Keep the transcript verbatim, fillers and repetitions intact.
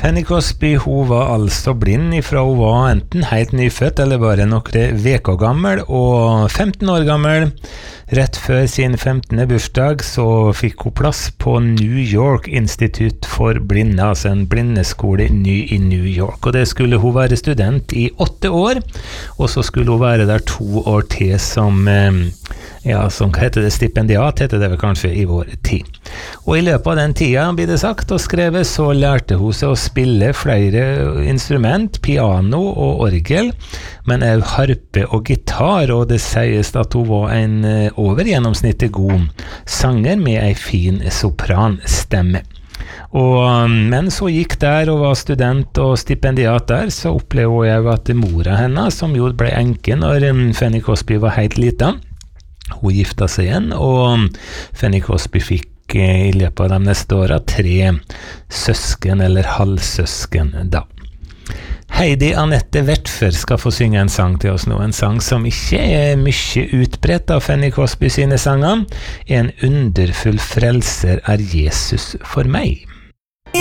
Fanny Crosby, hun var altså blind ifra hun var enten helt nyfødt eller bare noen veker gammel, og femten år gammel. Rett før sin femtende bursdag så fikk hun plass på New York Institute for blinde, altså en blindeskole ny i New York, og det skulle hun være student i åtte år, og så skulle hun være der to år til som, ja, som heter det stipendiat, heter det vel kanskje i vår tid. Og i løpet av den tida, blir det sagt og skrevet, så lærte hun seg å spille flere instrument, piano og orgel, men også harpe og gitar, og det sies at hun var en over gjennomsnittet god sanger med en fin sopranstemme. Og mens hun gikk der og var student og stipendiat der, så opplevde jeg at mora henne, som jo ble enke når Fanny Crosby var helt liten, hun gifta seg igjen, og Fanny Crosby fikk i løpet av de neste årene tre søsken eller halvsøsken da. Heidi Anette Wertfer skal få synge en sang til oss nå, en sang som ikke er mye utbredt av Fanny Crosby sine sanger. En underfull frelser er Jesus for meg.